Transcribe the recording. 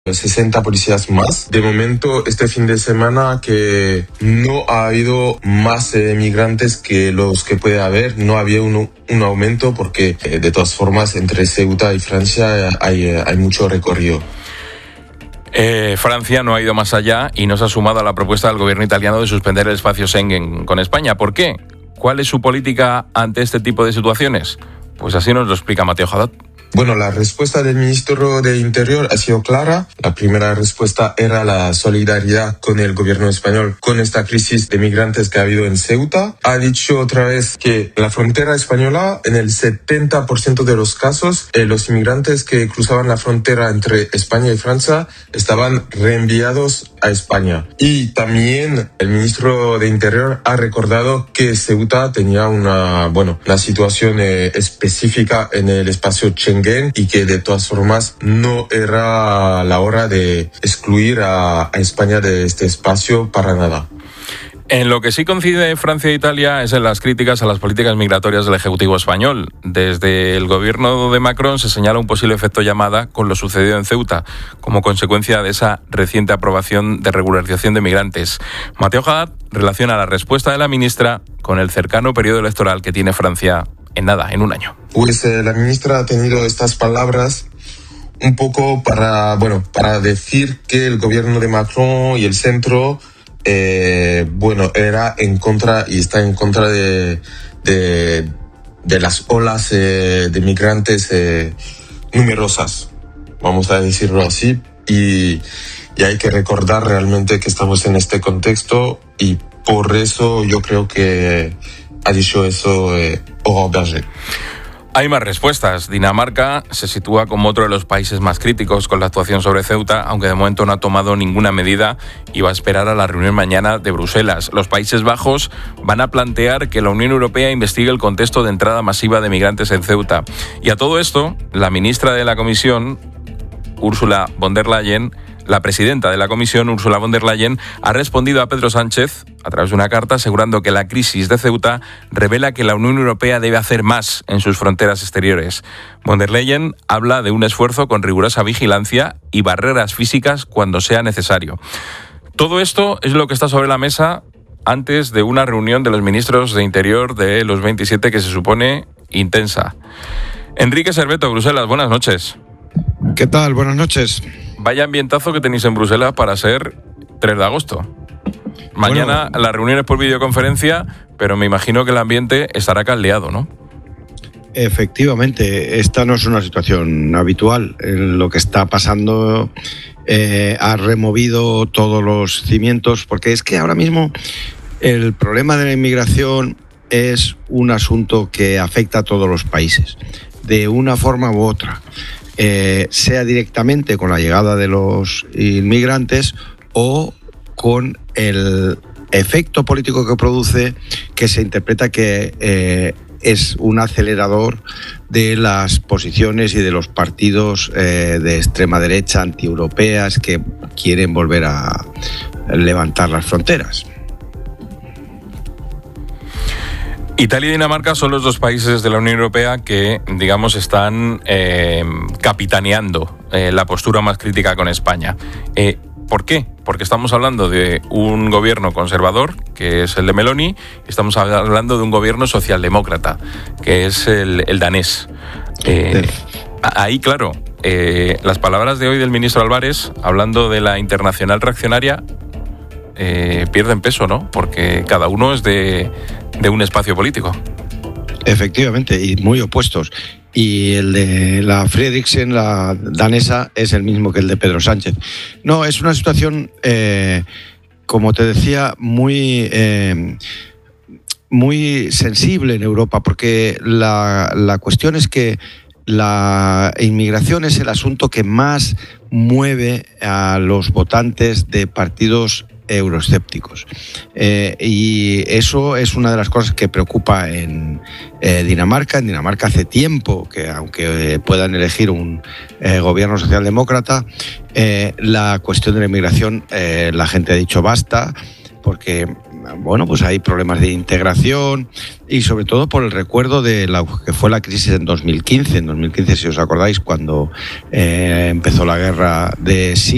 60 policías más. De momento, este fin de semana que no ha habido más migrantes que los que puede haber, no había un aumento porque de todas formas entre Ceuta y Francia hay mucho recorrido. Francia no ha ido más allá y no se ha sumado a la propuesta del gobierno italiano de suspender el espacio Schengen con España. ¿Por qué? ¿Cuál es su política ante este tipo de situaciones? Pues así nos lo explica Mateo Haddad. Bueno, la respuesta del ministro de Interior ha sido clara. La primera respuesta era la solidaridad con el gobierno español con esta crisis de migrantes que ha habido en Ceuta. Ha dicho otra vez que en la frontera española, en el 70% de los casos, los inmigrantes que cruzaban la frontera entre España y Francia estaban reenviados a España. Y también el ministro de Interior ha recordado que Ceuta tenía una situación específica en el espacio Schengen y que de todas formas no era la hora de excluir a España de este espacio para nada. En lo que sí coincide Francia e Italia es en las críticas a las políticas migratorias del Ejecutivo español. Desde el gobierno de Macron se señala un posible efecto llamada con lo sucedido en Ceuta, como consecuencia de esa reciente aprobación de regularización de migrantes. Mateo Haddad relaciona la respuesta de la ministra con el cercano periodo electoral que tiene Francia en un año. Pues la ministra ha tenido estas palabras un poco para decir que el gobierno de Macron y el centro era en contra y está en contra de las olas de migrantes numerosas, vamos a decirlo así, y hay que recordar realmente que estamos en este contexto y por eso yo creo que ha dicho eso Aurore Berger. Hay más respuestas. Dinamarca se sitúa como otro de los países más críticos con la actuación sobre Ceuta, aunque de momento no ha tomado ninguna medida y va a esperar a la reunión mañana de Bruselas. Los Países Bajos van a plantear que la Unión Europea investigue el contexto de entrada masiva de migrantes en Ceuta. Y a todo esto, la ministra de la Comisión, Ursula von der Leyen, la presidenta de la Comisión, Ursula von der Leyen, ha respondido a Pedro Sánchez a través de una carta asegurando que la crisis de Ceuta revela que la Unión Europea debe hacer más en sus fronteras exteriores. Von der Leyen habla de un esfuerzo con rigurosa vigilancia y barreras físicas cuando sea necesario. Todo esto es lo que está sobre la mesa antes de una reunión de los ministros de Interior de los 27 que se supone intensa. Enrique Serveto, Bruselas, buenas noches. ¿Qué tal? Buenas noches. Vaya ambientazo que tenéis en Bruselas para ser 3 de agosto. Mañana la reunión es por videoconferencia, pero me imagino que el ambiente estará caldeado, ¿no? Efectivamente, esta no es una situación habitual. Lo que está pasando ha removido todos los cimientos, porque es que ahora mismo el problema de la inmigración es un asunto que afecta a todos los países, de una forma u otra. Sea directamente con la llegada de los inmigrantes o con el efecto político que produce, que se interpreta que es un acelerador de las posiciones y de los partidos de extrema derecha antieuropeas que quieren volver a levantar las fronteras. Italia y Dinamarca son los dos países de la Unión Europea que, digamos, están capitaneando la postura más crítica con España. ¿Por qué? Porque estamos hablando de un gobierno conservador, que es el de Meloni, y estamos hablando de un gobierno socialdemócrata, que es el danés. Ahí, claro, las palabras de hoy del ministro Álvarez, hablando de la internacional reaccionaria, pierden peso, ¿no? Porque cada uno es de un espacio político. Efectivamente, y muy opuestos. Y el de la Fredriksen, la danesa, es el mismo que el de Pedro Sánchez. No, es una situación, como te decía, muy sensible en Europa, porque la cuestión es que la inmigración es el asunto que más mueve a los votantes de partidos euroescépticos. Y eso es una de las cosas que preocupa en Dinamarca. En Dinamarca hace tiempo que, aunque puedan elegir un gobierno socialdemócrata, la cuestión de la inmigración, la gente ha dicho basta, porque pues hay problemas de integración y sobre todo por el recuerdo de lo que fue la crisis en 2015. En 2015, si os acordáis, cuando empezó la guerra de Siria,